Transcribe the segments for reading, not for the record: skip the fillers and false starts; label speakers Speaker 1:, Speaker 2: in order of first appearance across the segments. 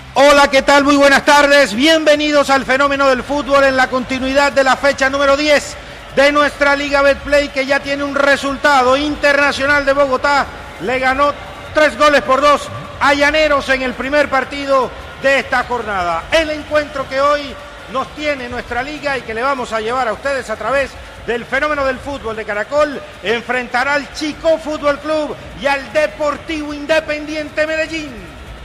Speaker 1: Hola, ¿qué tal? Muy buenas tardes. Bienvenidos al Fenómeno del Fútbol en la continuidad de la fecha número 10 de nuestra Liga Betplay, que ya tiene un resultado. Internacional de Bogotá le ganó 3-2 a Llaneros en el primer partido de esta jornada. El encuentro que hoy nos tiene nuestra liga y que le vamos a llevar a ustedes a través del Fenómeno del Fútbol de Caracol enfrentará al Chicó Fútbol Club y al Deportivo Independiente Medellín.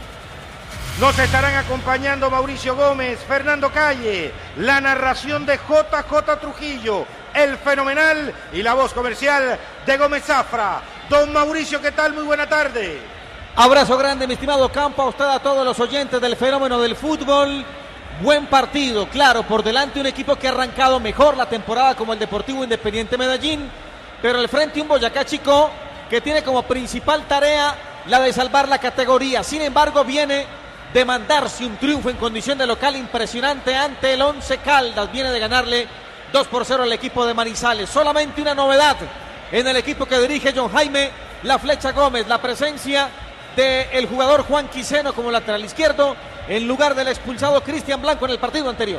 Speaker 1: Nos estarán acompañando Mauricio Gómez, Fernando Calle, la narración de JJ Trujillo, el fenomenal y la voz comercial de Gómez Zafra. Don Mauricio, ¿qué tal? Muy buena tarde.
Speaker 2: Abrazo grande, mi estimado Campo, a usted, a todos los oyentes del Fenómeno del Fútbol. Buen partido, claro, por delante un equipo que ha arrancado mejor la temporada como el Deportivo Independiente Medellín, pero al frente un Boyacá Chicó que tiene como principal tarea la de salvar la categoría. Sin embargo, viene de mandarse un triunfo en condición de local impresionante ante el Once Caldas. Viene de ganarle 2-0 al equipo de Manizales. Solamente una novedad en el equipo que dirige John Jaime La Flecha Gómez, la presencia del jugador Juan Quiseno como lateral izquierdo en lugar del expulsado Cristian Blanco en el partido anterior.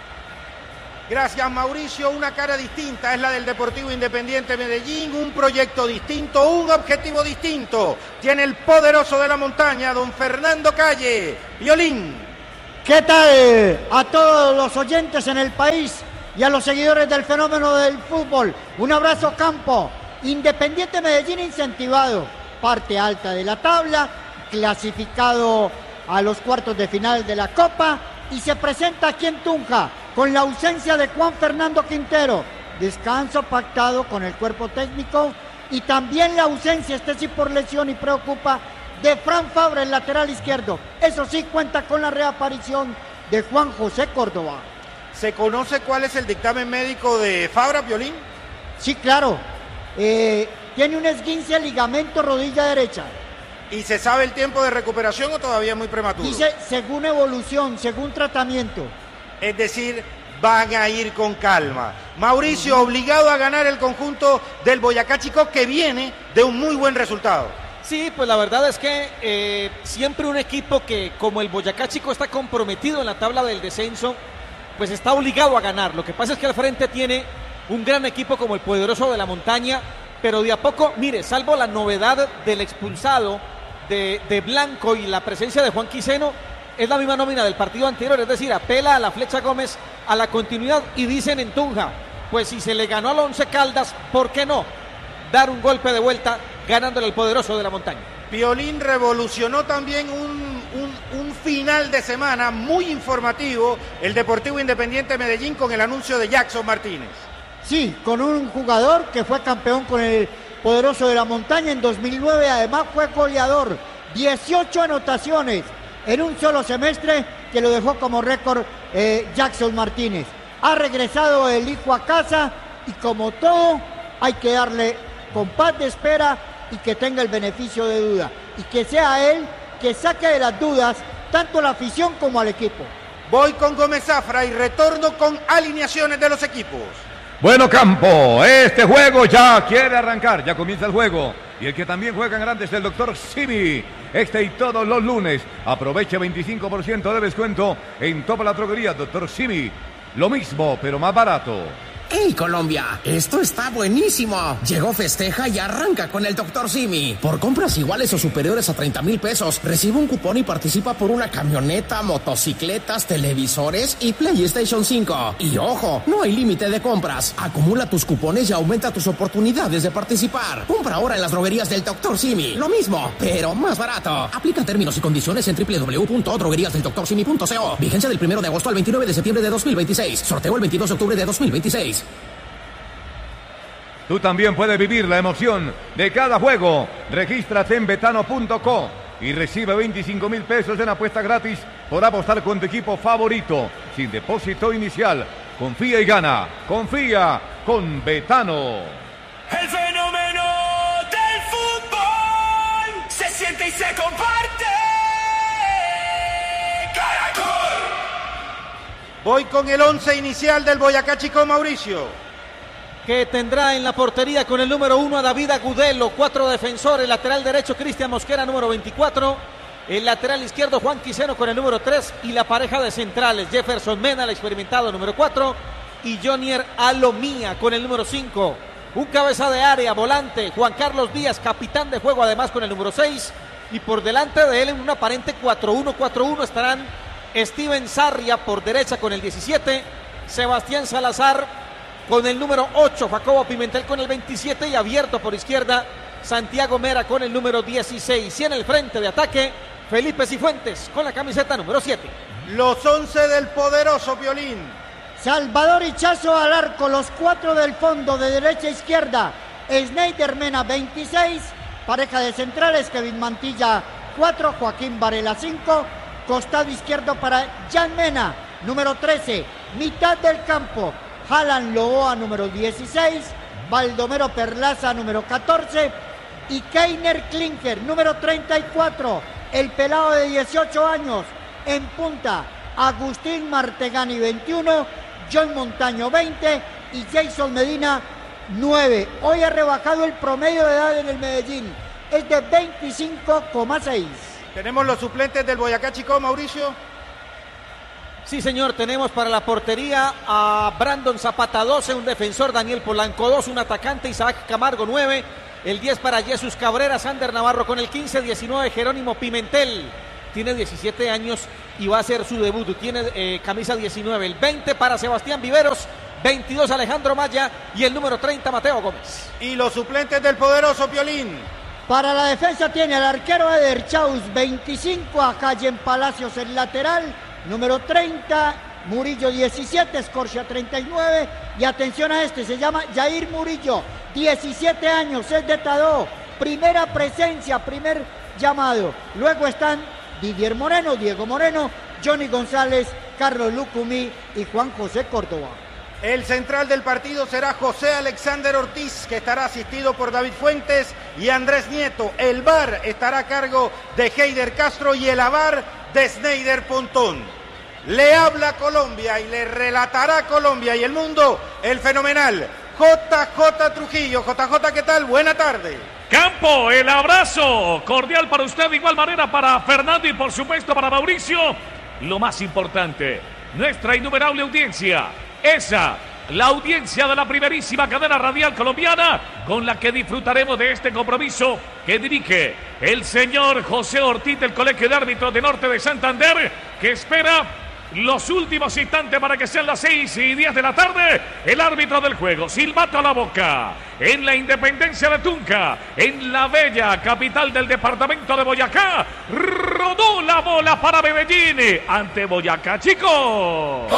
Speaker 1: Gracias, Mauricio. Una cara distinta es la del Deportivo Independiente Medellín, un proyecto distinto, un objetivo distinto. Tiene el poderoso de la montaña, don Fernando Calle. Violín.
Speaker 3: ¿Qué tal a todos los oyentes en el país y a los seguidores del Fenómeno del Fútbol? Un abrazo, Campo. Independiente Medellín incentivado, parte alta de la tabla, clasificado a los cuartos de final de la Copa y se presenta aquí en Tunja con la ausencia de Juan Fernando Quintero, descanso pactado con el cuerpo técnico, y también la ausencia, este sí por lesión y preocupa, de Fran Fabra, el lateral izquierdo. Eso sí, cuenta con la reaparición de Juan José Córdoba.
Speaker 1: ¿Se conoce cuál es el dictamen médico de Fabra, Violín?
Speaker 3: Sí, claro. Tiene un esguince de ligamento rodilla derecha.
Speaker 1: ¿Y se sabe el tiempo de recuperación o todavía es muy prematuro?
Speaker 3: Dice, según evolución, según tratamiento.
Speaker 1: Es decir, van a ir con calma. Mauricio, obligado a ganar el conjunto del Boyacá Chicó, que viene de un muy buen resultado.
Speaker 2: Sí, pues la verdad es que siempre un equipo que como el Boyacá Chicó está comprometido en la tabla del descenso, pues está obligado a ganar. Lo que pasa es que al frente tiene un gran equipo como el poderoso de la montaña, pero de a poco, mire, salvo la novedad del expulsado de Blanco y la presencia de Juan Quiseno, es la misma nómina del partido anterior, es decir, apela a la Flecha Gómez a la continuidad y dicen en Tunja, pues si se le ganó al Once Caldas, ¿por qué no dar un golpe de vuelta ganándole al poderoso de la montaña?
Speaker 1: Piolín revolucionó también un final de semana muy informativo, el Deportivo Independiente Medellín, con el anuncio de Jackson Martínez.
Speaker 3: Sí, con un jugador que fue campeón con el poderoso de la montaña en 2009, además fue goleador, 18 anotaciones en un solo semestre, que lo dejó como récord Jackson Martínez. Ha regresado el hijo a casa y como todo hay que darle compás de espera y que tenga el beneficio de duda y que sea él que saque de las dudas tanto la afición como al equipo.
Speaker 1: Voy con Gómez Zafra y retorno con alineaciones de los equipos.
Speaker 4: Bueno, Campo, este juego ya quiere arrancar, ya comienza el juego. Y el que también juega en grande es el doctor Simi. Este y todos los lunes. Aproveche 25% de descuento en toda la droguería, doctor Simi. Lo mismo, pero más barato.
Speaker 5: ¡Hey, Colombia! Esto está buenísimo. Llegó, festeja y arranca con el Dr. Simi. Por compras iguales o superiores a 30,000 pesos, recibe un cupón y participa por una camioneta, motocicletas, televisores y PlayStation 5. Y ojo, no hay límite de compras. Acumula tus cupones y aumenta tus oportunidades de participar. Compra ahora en las droguerías del Dr. Simi. Lo mismo, pero más barato. Aplica términos y condiciones en www.drogueríasdeldoctorsimi.co. Vigencia del 1 de agosto al 29 de septiembre de 2026. Sorteo el 22 de octubre de 2026.
Speaker 4: Tú también puedes vivir la emoción de cada juego. Regístrate en betano.co y recibe 25,000 pesos en apuesta gratis por apostar con tu equipo favorito, sin depósito inicial. Confía y gana. Confía con Betano.
Speaker 6: El fenómeno del fútbol se siente y se comparte. ¡Caracol!
Speaker 1: Voy con el 11 inicial del Boyacá Chicó, Mauricio.
Speaker 2: Que tendrá en la portería con el número 1 a David Agudelo, 4 defensores, lateral derecho Cristian Mosquera, número 24, El lateral izquierdo Juan Quiseno con el número 3 y la pareja de centrales Jefferson Mena, el experimentado número 4 y Jonier Alomía con el número 5. Un cabeza de área, volante, Juan Carlos Díaz, capitán de juego además con el número 6 y por delante de él en un aparente 4-1-4-1 estarán Steven Sarria por derecha con el 17, Sebastián Salazar con el número 8, Jacobo Pimentel con el 27 y abierto por izquierda Santiago Mera con el número 16 y en el frente de ataque Felipe Cifuentes con la camiseta número 7.
Speaker 1: Los 11 del poderoso Piolín.
Speaker 3: Salvador Hichazo al arco, los 4 del fondo de derecha a izquierda. Sneider Mena 26, pareja de centrales Kevin Mantilla 4, Joaquín Varela 5, costado izquierdo para Jan Mena, número 13, mitad del campo, Alan Loboa número 16, Baldomero Perlaza número 14 y Keiner Klinker número 34. El pelado de 18 años en punta, Agustín Martegani 21, John Montaño 20 y Jason Medina 9. Hoy ha rebajado el promedio de edad en el Medellín, es de 25,6.
Speaker 1: Tenemos los suplentes del Boyacá Chicó, Mauricio.
Speaker 2: Sí, señor, tenemos para la portería a Brandon Zapata 12, un defensor Daniel Polanco 2, un atacante Isaac Camargo 9, el 10 para Jesús Cabrera, Sander Navarro con el 15, 19 Jerónimo Pimentel, tiene 17 años y va a hacer su debut, tiene camisa 19, el 20 para Sebastián Viveros, 22 Alejandro Maya y el número 30 Mateo Gómez.
Speaker 1: Y los suplentes del poderoso Piolín.
Speaker 3: Para la defensa tiene al arquero Eder Chaus 25, a Cayen Palacios el lateral, número 30, Murillo 17, Escorcia 39 y atención a este, se llama Jair Murillo, 17 años, es de Tadó, primera presencia, primer llamado. Luego están Didier Moreno, Diego Moreno, Johnny González, Carlos Lucumí y Juan José Córdoba.
Speaker 1: El central del partido será José Alexander Ortiz, que estará asistido por David Fuentes y Andrés Nieto. El VAR estará a cargo de Heider Castro y el AVAR de Sneider Pontón. Le habla Colombia y le relatará Colombia y el mundo el fenomenal JJ Trujillo. JJ, ¿qué tal? Buena tarde.
Speaker 7: Campo, el abrazo cordial para usted, de igual manera para Fernando y por supuesto para Mauricio. Lo más importante, nuestra innumerable audiencia, esa, la audiencia de la primerísima cadena radial colombiana, con la que disfrutaremos de este compromiso que dirige el señor José Ortiz del Colegio de Árbitros de Norte de Santander, que espera los últimos instantes para que sean las 6:10 de la tarde. El árbitro del juego, silbato a la boca, en la Independencia de Tunja, en la bella capital del departamento de Boyacá. Rodó la bola para Medellín ante Boyacá Chicó.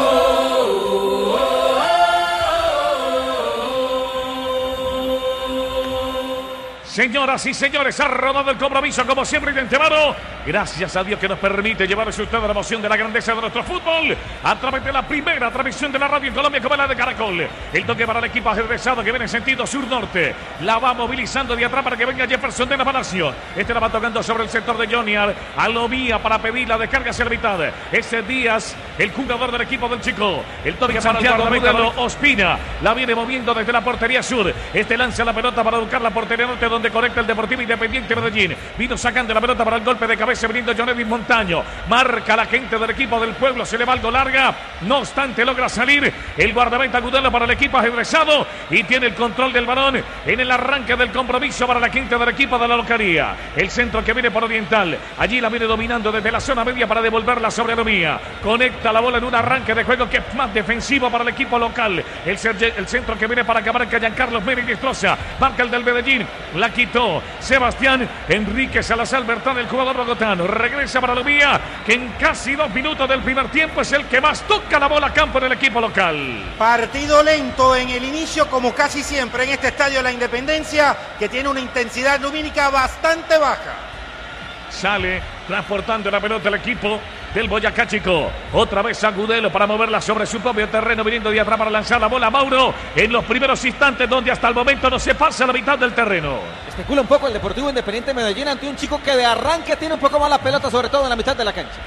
Speaker 7: Señoras y señores, ha rodado el compromiso como siempre de antemano. Gracias a Dios que nos permite llevarse usted a la emoción de la grandeza de nuestro fútbol a través de la primera transmisión de la radio en Colombia como la de Caracol. El toque para el equipo ajedrezado que viene en sentido sur-norte. La va movilizando de atrás para que venga Jefferson de la Palacio. Este la va tocando sobre el sector de Jonier Alomía para pedir la descarga hacia la mitad. Ese Díaz, el jugador del equipo del Chico. El toque para Santiago Modelo Ospina. La viene moviendo desde la portería sur. Este lanza la pelota para buscar la portería norte donde conecta el Deportivo Independiente Medellín. Vino sacando la pelota para el golpe de cabeza viniendo Johnny Montaño. Marca la gente del equipo del pueblo. Se le va algo larga. No obstante logra salir el guardameta Agudelo para el equipo ajedrezado y tiene el control del balón en el arranque del compromiso para la quinta del equipo de la localía. El centro que viene por Oriental. Allí la viene dominando desde la zona media para devolverla sobre Alomía. Conecta la bola en un arranque de juego que es más defensivo para el equipo local. El centro que viene para acabar que Giancarlos Meri destroza. Marca el del Medellín. La quitó Sebastián Enrique Salazar Bertán, el jugador bogotano. Regresa para Alomía, que en casi 2 minutos del primer tiempo es el que más toca la bola a campo en el equipo local.
Speaker 1: Partido lento en el inicio, como casi siempre en este estadio de la Independencia, que tiene una intensidad lumínica bastante baja.
Speaker 7: Sale transportando la pelota el equipo del Boyacá Chico. Otra vez Agudelo para moverla sobre su propio terreno, viniendo de atrás para lanzar la bola a Mauro en los primeros instantes donde hasta el momento no se pasa la mitad del terreno.
Speaker 2: Especula un poco el Deportivo Independiente Medellín ante un Chico que de arranque tiene un poco más la pelota, sobre todo en la mitad de la cancha.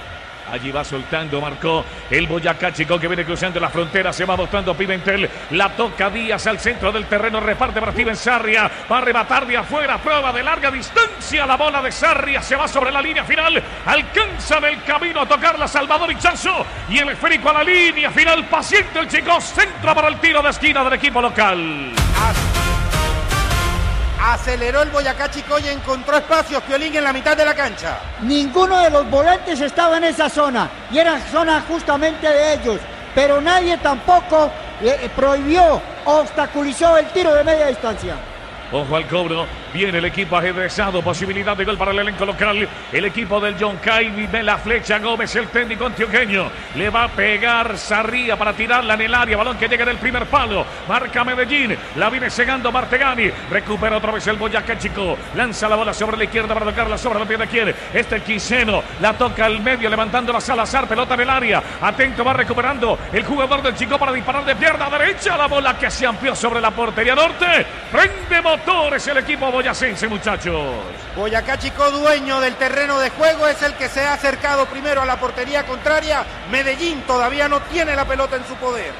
Speaker 7: Allí va soltando, marcó el Boyacá Chico que viene cruzando la frontera, se va mostrando Pimentel, la toca Díaz al centro del terreno, reparte para Steven Sarria, va a rematar de afuera, prueba de larga distancia, la bola de Sarria se va sobre la línea final, alcanza en el camino a tocarla Salvador Hichazo y el esférico a la línea final, paciente el Chico, centro para el tiro de esquina del equipo local.
Speaker 1: Aceleró el Boyacá Chico y encontró espacios, Piolín, en la mitad de la cancha.
Speaker 3: Ninguno de los volantes estaba en esa zona y era zona justamente de ellos, pero nadie tampoco prohibió, obstaculizó el tiro de media distancia.
Speaker 7: Ojo al cobro, viene el equipo ajedrezado, posibilidad de gol para el elenco local, el equipo del John Kay, ve la flecha Gómez, el técnico antioqueño, le va a pegar Sarria para tirarla en el área, balón que llega del primer palo, marca Medellín, la viene cegando Martegani, recupera otra vez el Boyacá Chico, lanza la bola sobre la izquierda para tocarla sobre la pierna, quiere, el Quiseno, la toca al medio, levantando la Salazar, pelota en el área, atento, va recuperando el jugador del Chico para disparar de pierna derecha, la bola que se amplió sobre la portería norte, prende motores el equipo boyacense, muchachos.
Speaker 1: Boyacá Chico, dueño del terreno de juego, es el que se ha acercado primero a la portería contraria. Medellín todavía no tiene la pelota en su poder.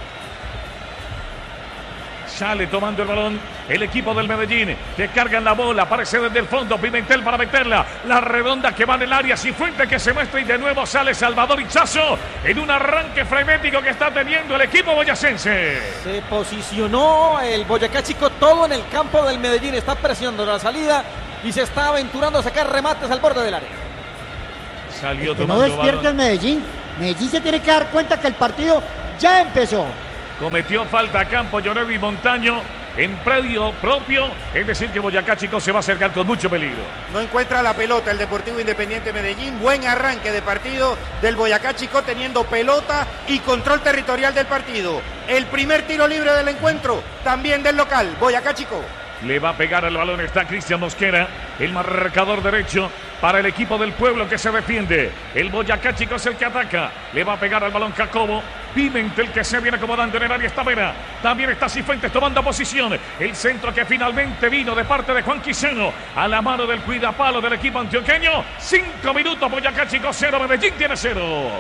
Speaker 7: Sale tomando el balón el equipo del Medellín, que cargan la bola, aparece desde el fondo Pimentel para meterla, la redonda que va en el área, Cifuentes que se muestra y de nuevo sale Salvador Hichazo en un arranque frenético que está teniendo el equipo boyacense.
Speaker 2: Se posicionó el Boyacá Chico todo en el campo del Medellín, está presionando la salida y se está aventurando a sacar remates al borde del área.
Speaker 7: Salió
Speaker 3: que
Speaker 7: tomando
Speaker 3: no despierte el Medellín. Medellín se tiene que dar cuenta que el partido ya empezó.
Speaker 7: Cometió falta a campo Lloredi Montaño en predio propio, es decir que Boyacá Chico se va a acercar con mucho peligro.
Speaker 1: No encuentra la pelota el Deportivo Independiente Medellín, buen arranque de partido del Boyacá Chico teniendo pelota y control territorial del partido. El primer tiro libre del encuentro, también del local, Boyacá Chico.
Speaker 7: Le va a pegar el balón, está Cristian Mosquera, el marcador derecho para el equipo del pueblo que se defiende. El Boyacá Chico es el que ataca, le va a pegar al balón Jacobo. Pimentel que se viene acomodando en el área, está Vera, también está Cifuentes tomando posición, el centro que finalmente vino de parte de Juan Quiseno a la mano del cuidapalo del equipo antioqueño. 5 minutos, Boyacá Chico 0, Medellín tiene 0.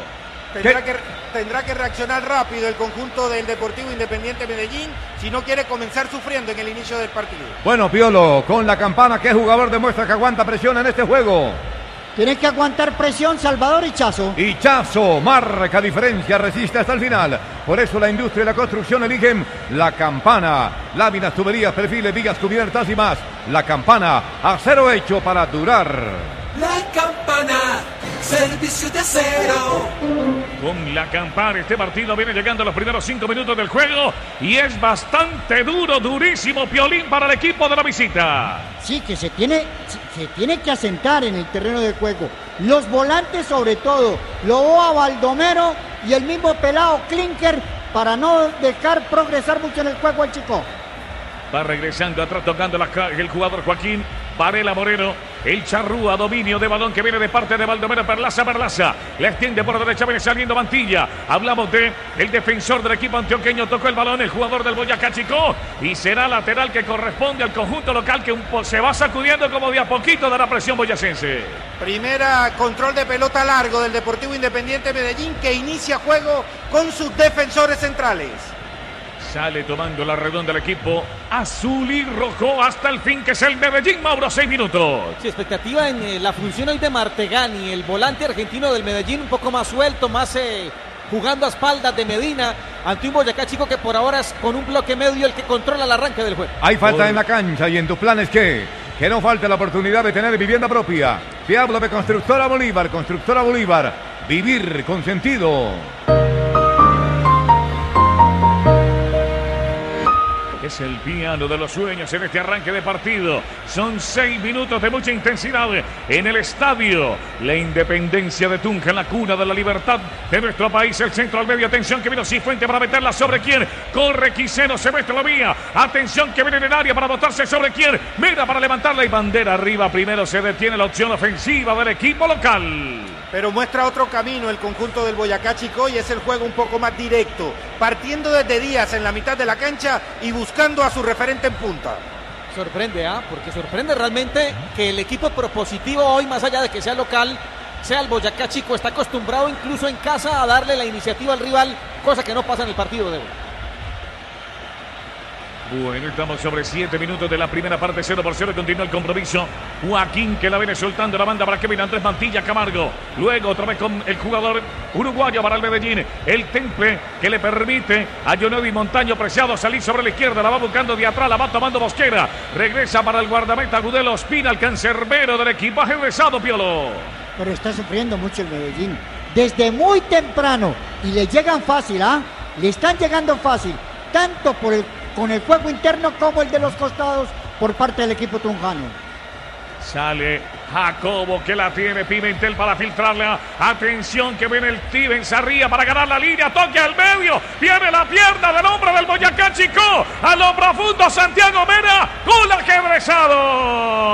Speaker 1: Tendrá que reaccionar rápido el conjunto del Deportivo Independiente Medellín si no quiere comenzar sufriendo en el inicio del partido.
Speaker 4: Bueno, Piolo, con la campana, ¿qué jugador demuestra que aguanta presión en este juego?
Speaker 3: Tiene que aguantar presión Salvador Hichazo.
Speaker 4: Hichazo marca diferencia, resiste hasta el final. Por eso la industria y la construcción eligen la campana. Láminas, tuberías, perfiles, vigas, cubiertas y más. La campana, acero hecho para durar.
Speaker 6: La campana, servicio de acero.
Speaker 7: Con la campana, este partido viene llegando a los primeros 5 minutos del juego y es bastante duro, durísimo, Piolín, para el equipo de la visita.
Speaker 3: Sí, que se tiene que asentar en el terreno de juego. Los volantes sobre todo, Loboa, Baldomero y el mismo pelado Klinker para no dejar progresar mucho en el juego al Chico.
Speaker 7: Va regresando atrás, tocando el jugador Joaquín Varela Moreno. El charrúa, dominio de balón que viene de parte de Baldomero. Perlaza, la extiende por derecha, viene saliendo Mantilla. Hablamos de el defensor del equipo antioqueño, tocó el balón, el jugador del Boyacá Chico, y será lateral que corresponde al conjunto local que se va sacudiendo como de a poquito de la presión boyacense.
Speaker 1: Primera control de pelota largo del Deportivo Independiente Medellín, que inicia juego con sus defensores centrales.
Speaker 7: Sale tomando la redonda el equipo azul y rojo hasta el fin, que es el Medellín, Mauro, 6 minutos.
Speaker 2: Sí, expectativa en la función hoy de Martegani, el volante argentino del Medellín, un poco más suelto, más jugando a espaldas de Medina, ante un Boyacá Chico que por ahora es con un bloque medio el que controla el arranque del juego.
Speaker 4: Hay falta en la cancha y en tus planes que no falte la oportunidad de tener vivienda propia. Te hablo de Constructora Bolívar, vivir con sentido.
Speaker 7: Es el piano de los sueños en este arranque de partido. Son 6 minutos de mucha intensidad en el estadio La Independencia de Tunja, en la cuna de la libertad de nuestro país. El centro al medio, atención que vino Cifuentes para meterla sobre quién. Corre Quiseno, se muestra la vía. Atención que viene en el área para botarse sobre quién. Mira para levantarla y bandera arriba. Primero se detiene la opción ofensiva del equipo local.
Speaker 1: Pero muestra otro camino el conjunto del Boyacá Chico y es el juego un poco más directo, partiendo desde Díaz en la mitad de la cancha y buscando a su referente en punta.
Speaker 2: Sorprende, porque sorprende realmente que el equipo propositivo hoy, más allá de que sea local, sea el Boyacá Chico, está acostumbrado incluso en casa a darle la iniciativa al rival, cosa que no pasa en el partido de hoy.
Speaker 7: Bueno, estamos sobre 7 minutos de la primera parte, 0-0, continúa el compromiso. Joaquín que la viene soltando la banda para Kevin Andrés Mantilla Camargo. Luego otra vez con el jugador uruguayo para el Medellín. El temple que le permite a Jonovi Montaño Preciado salir sobre la izquierda. La va buscando de atrás, la va tomando Mosquera. Regresa para el guardameta Gudelo Ospina, el cancerbero del equipaje besado, Piolo.
Speaker 3: Pero está sufriendo mucho el Medellín. Desde muy temprano. Y le llegan fácil, ¿ah? Le están llegando fácil. Tanto con el juego interno como el de los costados por parte del equipo tunjano.
Speaker 7: Sale Jacobo que la tiene Pimentel para filtrarla. Atención que viene el Steven Sarría para ganar la línea. Toque al medio. Viene la pierna del hombre del Boyacá Chico. A lo profundo Santiago Mena. Gol ajedrezado.